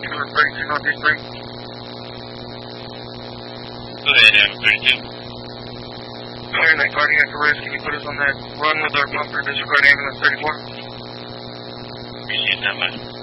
Ambulance 32 Northeast 3. Go ahead, Ambulance 32. Clearing that cardiac arrest, can you put us on that run with our bumper, disregard Ambulance 34? Appreciate that, man.